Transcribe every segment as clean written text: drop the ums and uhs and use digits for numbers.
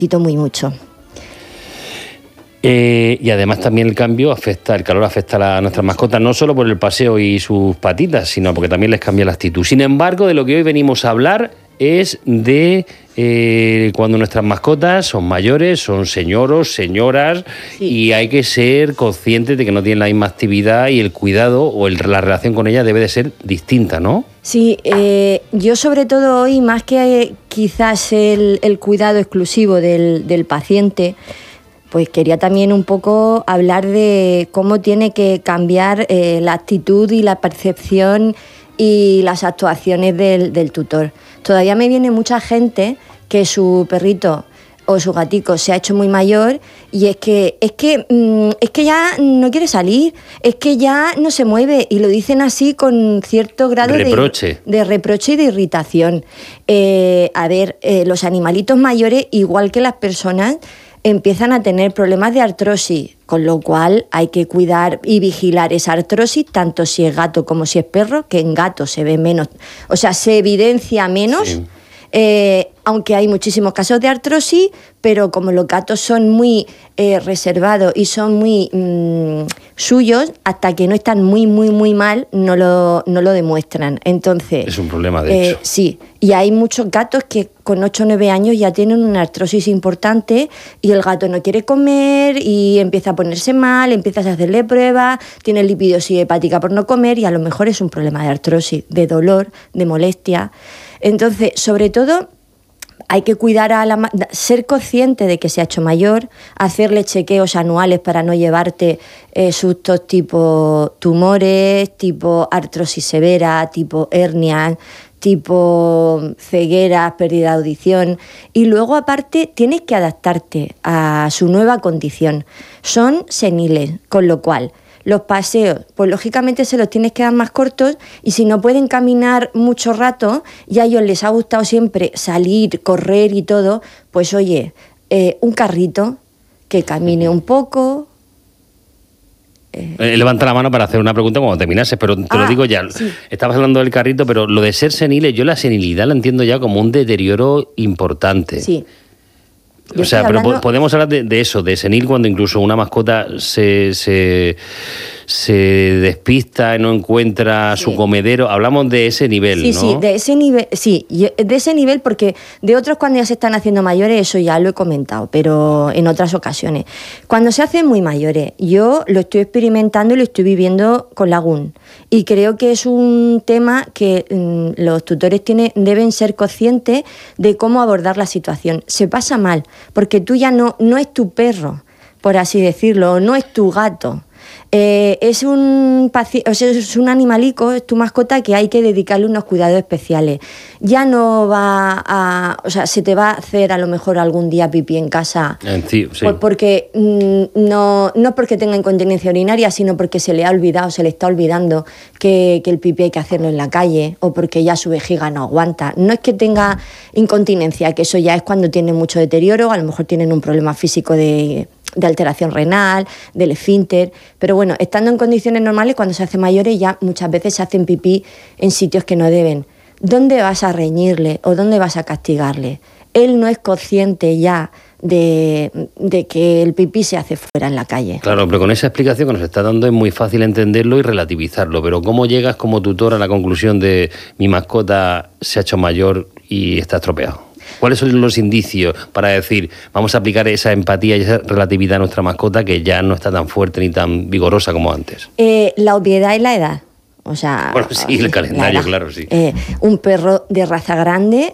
muy mucho. Y además también el calor afecta a nuestras mascotas, no solo por el paseo y sus patitas, sino porque también les cambia la actitud. Sin embargo, de lo que hoy venimos a hablar es de cuando nuestras mascotas son mayores, son señoros, señoras, sí. Y hay que ser conscientes de que no tienen la misma actividad y el cuidado o la relación con ella debe de ser distinta, ¿no? Sí, yo sobre todo hoy, más que quizás el cuidado exclusivo del paciente, pues quería también un poco hablar de cómo tiene que cambiar la actitud y la percepción y las actuaciones del tutor. Todavía me viene mucha gente que su perrito o su gatico se ha hecho muy mayor y es que ya no quiere salir, es que ya no se mueve, y lo dicen así con cierto grado de reproche y de irritación. Los animalitos mayores, igual que las personas, empiezan a tener problemas de artrosis, con lo cual hay que cuidar y vigilar esa artrosis, tanto si es gato como si es perro, que en gato se ve menos, o sea, se evidencia menos. Sí. Aunque hay muchísimos casos de artrosis, pero como los gatos son muy reservados y son muy suyos, hasta que no están muy mal, no lo demuestran. Entonces, es un problema, de hecho. Sí, y hay muchos gatos que con 8 o 9 años ya tienen una artrosis importante y el gato no quiere comer y empieza a ponerse mal, empiezas a hacerle pruebas, tiene lipidosis hepática por no comer y a lo mejor es un problema de artrosis, de dolor, de molestia. Entonces, sobre todo, hay que cuidar ser consciente de que se ha hecho mayor, hacerle chequeos anuales para no llevarte sustos tipo tumores, tipo artrosis severa, tipo hernias, tipo ceguera, pérdida de audición. Y luego, aparte, tienes que adaptarte a su nueva condición. Son seniles, con lo cual los paseos, pues lógicamente se los tienes que dar más cortos, y si no pueden caminar mucho rato y a ellos les ha gustado siempre salir, correr y todo, pues oye, un carrito que camine un poco. Levanta la mano para hacer una pregunta cuando terminases, pero te lo digo ya. Sí. Estabas hablando del carrito, pero lo de ser seniles, yo la senilidad la entiendo ya como un deterioro importante. Sí. O sea, pero podemos hablar de eso, de senil, cuando incluso una mascota se despista y no encuentra su comedero. Hablamos de ese nivel, ¿no? Sí, de ese nivel, sí, de ese nivel, porque de otros cuando ya se están haciendo mayores, eso ya lo he comentado, pero en otras ocasiones. Cuando se hacen muy mayores, yo lo estoy experimentando y lo estoy viviendo con Lagoon. Y creo que es un tema que los tutores deben ser conscientes de cómo abordar la situación. Se pasa mal, porque tú ya no es tu perro, por así decirlo, no es tu gato. Es un animalico, es tu mascota, que hay que dedicarle unos cuidados especiales. Ya no se te va a hacer a lo mejor algún día pipí en casa, sí. Porque no porque tenga incontinencia urinaria, sino porque se le está olvidando que el pipí hay que hacerlo en la calle, o porque ya su vejiga no aguanta. No es que tenga incontinencia, que eso ya es cuando tiene mucho deterioro, a lo mejor tienen un problema físico de alteración renal, del esfínter, pero bueno, estando en condiciones normales, cuando se hace mayores ya muchas veces se hacen pipí en sitios que no deben. ¿Dónde vas a reñirle o dónde vas a castigarle? Él no es consciente ya de que el pipí se hace fuera en la calle. Claro, pero con esa explicación que nos está dando es muy fácil entenderlo y relativizarlo, pero ¿cómo llegas como tutor a la conclusión de mi mascota se ha hecho mayor y está estropeado? ¿Cuáles son los indicios para decir, vamos a aplicar esa empatía y esa relatividad a nuestra mascota, que ya no está tan fuerte ni tan vigorosa como antes? La obviedad y la edad. O sea, bueno, sí, el calendario, claro, sí. Un perro de raza grande,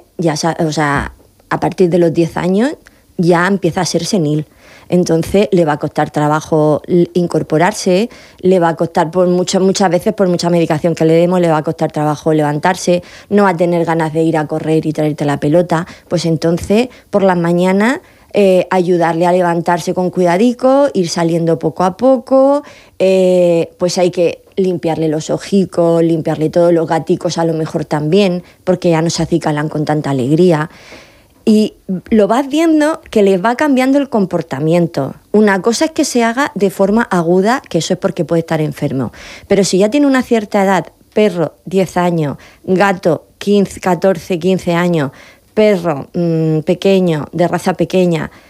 a partir de los 10 años, ya empieza a ser senil. Entonces le va a costar trabajo incorporarse, le va a costar muchas veces, por mucha medicación que le demos, le va a costar trabajo levantarse, no va a tener ganas de ir a correr y traerte la pelota. Pues entonces, por las mañanas, ayudarle a levantarse con cuidadico, ir saliendo poco a poco, pues hay que limpiarle los hocicos, limpiarle todos los gaticos a lo mejor también, porque ya no se acicalan con tanta alegría. Y lo vas viendo que les va cambiando el comportamiento. Una cosa es que se haga de forma aguda, que eso es porque puede estar enfermo. Pero si ya tiene una cierta edad, perro 10 años, gato 14, 15 años, perro pequeño, de raza pequeña,